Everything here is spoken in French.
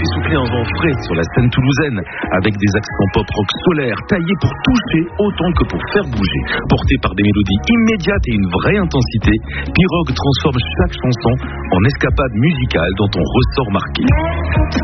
fait souffler un vent frais sur la scène toulousaine, avec des accents pop-rock solaires, taillés pour toucher autant que pour faire bouger. Portés par des mélodies immédiates et une vraie intensité, Pirogue transforme chaque chanson en escapade musicale dont on ressort marqué.